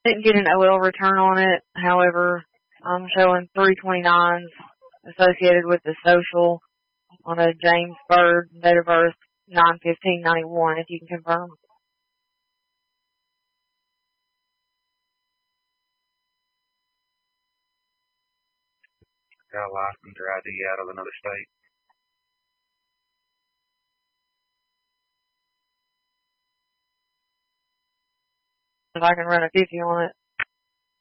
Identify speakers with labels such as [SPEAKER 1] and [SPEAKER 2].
[SPEAKER 1] Didn't get an OL return on it. However, I'm showing 329s associated with the social on a James Bird, date of birth 9/15/91, if you can confirm.
[SPEAKER 2] Got a license or ID out of another state.
[SPEAKER 1] If I can run a 50 on it.